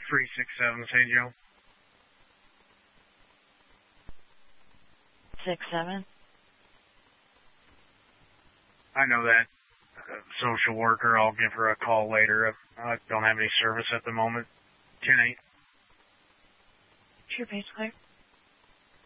367 St. Joe. 67? I know that. Social worker, I'll give her a call later. I don't have any service at the moment. 10-8. True base clear.